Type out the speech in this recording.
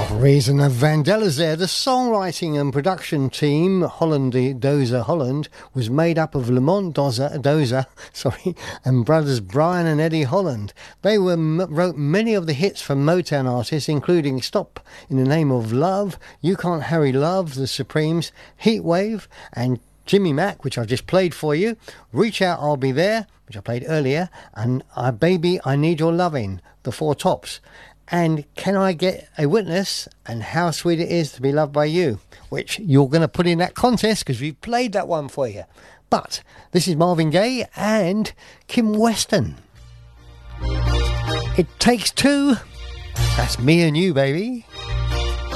Reason of Vandellas there. The songwriting and production team, Dozer Holland, was made up of Lamont Dozer, and brothers Brian and Eddie Holland. They wrote many of the hits for Motown artists, including Stop in the Name of Love, You Can't Hurry Love, The Supremes, Heatwave, and Jimmy Mack, which I've just played for you, Reach Out, I'll Be There, which I played earlier, and Baby, I Need Your Loving, the Four Tops. And Can I Get a Witness, and How Sweet It Is to Be Loved by You, which you're going to put in that contest because we've played that one for you. But this is Marvin Gaye and Kim Weston. It Takes Two. That's me and you, baby.